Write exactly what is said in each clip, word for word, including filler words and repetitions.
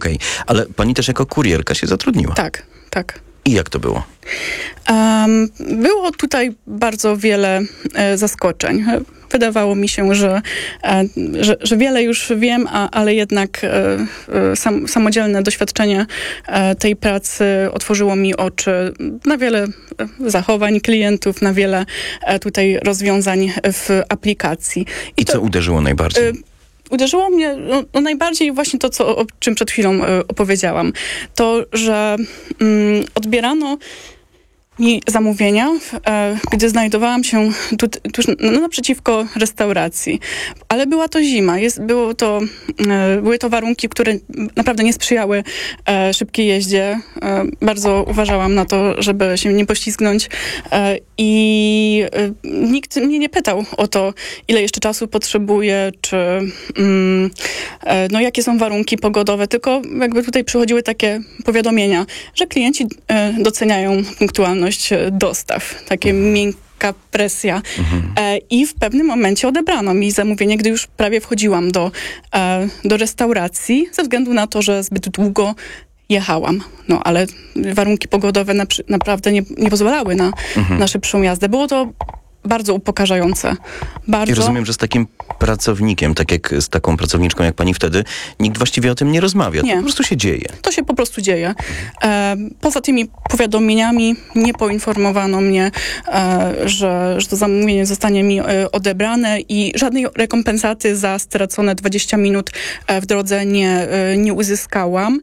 okej. Ale pani też jako kurierka się zatrudniła. Tak, tak. I jak to było? Um, było tutaj bardzo wiele e, zaskoczeń. Wydawało mi się, że, e, że, że wiele już wiem, a, ale jednak e, e, sam, samodzielne doświadczenie e, tej pracy otworzyło mi oczy na wiele zachowań klientów, na wiele e, tutaj rozwiązań w aplikacji. I, I co to, uderzyło najbardziej? E, Uderzyło mnie no, no najbardziej właśnie to, co, o czym przed chwilą y, opowiedziałam. To, że mm, odbierano mi zamówienia, e, gdy znajdowałam się tu, tuż no, naprzeciwko restauracji. Ale była to zima. Jest, było to, e, były to warunki, które naprawdę nie sprzyjały e, szybkiej jeździe. E, bardzo uważałam na to, żeby się nie poślizgnąć. E, I e, nikt mnie nie pytał o to, ile jeszcze czasu potrzebuję, czy mm, e, no, jakie są warunki pogodowe. Tylko jakby tutaj przychodziły takie powiadomienia, że klienci e, doceniają punktualność dostaw, takie miękka presja. Mhm. E, I w pewnym momencie odebrano mi zamówienie, gdy już prawie wchodziłam do, e, do restauracji, ze względu na to, że zbyt długo jechałam. No, ale warunki pogodowe na, naprawdę nie, nie pozwalały na, mhm. na szybszą jazdę. Było to bardzo upokarzające. Bardzo. I rozumiem, że z takim pracownikiem, tak jak z taką pracowniczką jak pani wtedy, nikt właściwie o tym nie rozmawia. Nie. To po prostu się dzieje. To się po prostu dzieje. E, poza tymi powiadomieniami nie poinformowano mnie, e, że, że to zamówienie zostanie mi e, odebrane i żadnej rekompensaty za stracone dwadzieścia minut e, w drodze nie, e, nie uzyskałam.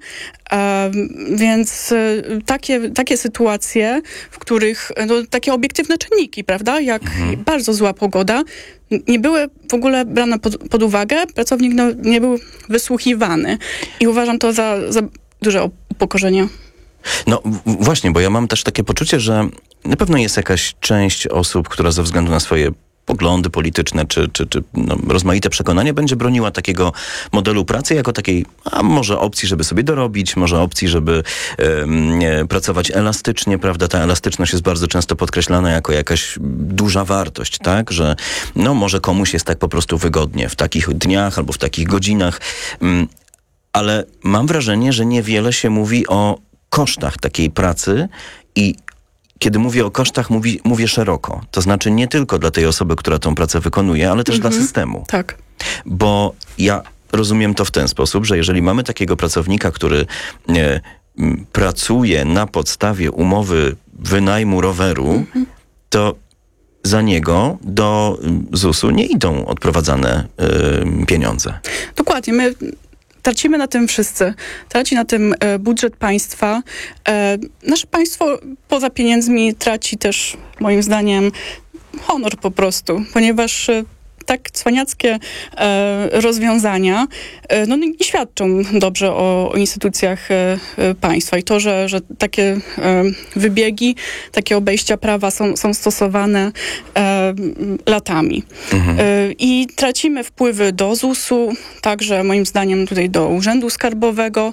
E, więc e, takie, takie sytuacje, w których no, takie obiektywne czynniki, prawda, jak mhm. bardzo zła pogoda, nie były w ogóle brane pod, pod uwagę. Pracownik no, nie był wysłuchiwany. I uważam to za, za duże upokorzenie. No właśnie, bo ja mam też takie poczucie, że na pewno jest jakaś część osób, która ze względu na swoje poglądy polityczne czy, czy, czy no, rozmaite przekonania będzie broniła takiego modelu pracy jako takiej, a może opcji, żeby sobie dorobić, może opcji, żeby um, pracować elastycznie, prawda? Ta elastyczność jest bardzo często podkreślana jako jakaś duża wartość, tak? Że no może komuś jest tak po prostu wygodnie w takich dniach albo w takich godzinach, um, ale mam wrażenie, że niewiele się mówi o kosztach takiej pracy i kiedy mówię o kosztach, mówi, mówię szeroko. To znaczy nie tylko dla tej osoby, która tą pracę wykonuje, ale też mhm. dla systemu. Tak. Bo ja rozumiem to w ten sposób, że jeżeli mamy takiego pracownika, który e, m, pracuje na podstawie umowy wynajmu roweru, mhm. to za niego do zusu nie idą odprowadzane y, pieniądze. Dokładnie. My tracimy na tym wszyscy. Traci na tym e, budżet państwa. E, nasze państwo poza pieniędzmi traci też, moim zdaniem, honor po prostu, ponieważ e, tak cwaniackie e, rozwiązania e, no, nie świadczą dobrze o, o instytucjach e, państwa. I to, że, że takie e, wybiegi, takie obejścia prawa są, są stosowane e, latami. Mhm. E, I tracimy wpływy do zusu, także moim zdaniem tutaj do Urzędu Skarbowego.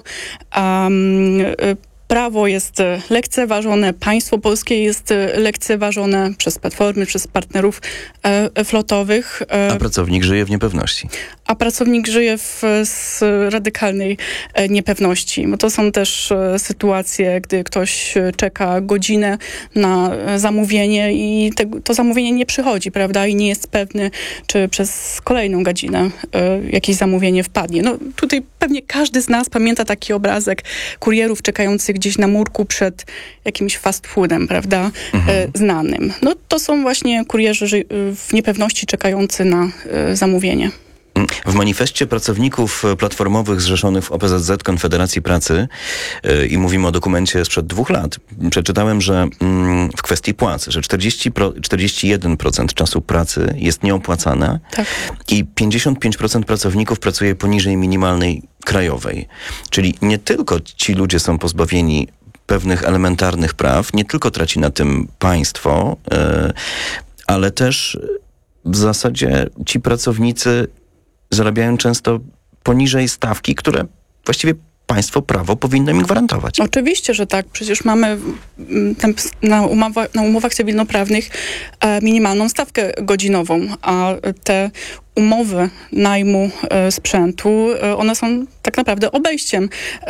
Um, e, Prawo jest lekceważone, państwo polskie jest lekceważone przez platformy, przez partnerów e, flotowych. E, a pracownik żyje w niepewności. A pracownik żyje w z radykalnej e, niepewności. Bo to są też e, sytuacje, gdy ktoś czeka godzinę na zamówienie i te, to zamówienie nie przychodzi, prawda? I nie jest pewny, czy przez kolejną godzinę e, jakieś zamówienie wpadnie. No tutaj pewnie każdy z nas pamięta taki obrazek kurierów czekających gdzieś na murku przed jakimś fast foodem, prawda, mhm. e, znanym. No to są właśnie kurierzy ży- w niepewności czekający na e, zamówienie. W manifestie pracowników platformowych zrzeszonych w O P Z Z Konfederacji Pracy yy, i mówimy o dokumencie sprzed dwóch lat, przeczytałem, że yy, w kwestii płacy, że czterdzieści pro, czterdzieści jeden procent czasu pracy jest nieopłacane tak. i pięćdziesiąt pięć procent pracowników pracuje poniżej minimalnej krajowej. Czyli nie tylko ci ludzie są pozbawieni pewnych elementarnych praw, nie tylko traci na tym państwo, yy, ale też w zasadzie ci pracownicy zarabiają często poniżej stawki, które właściwie państwo, prawo powinno im gwarantować. Oczywiście, że tak. Przecież mamy na, umowa, na umowach cywilnoprawnych e, minimalną stawkę godzinową, a te umowy najmu e, sprzętu, e, one są tak naprawdę obejściem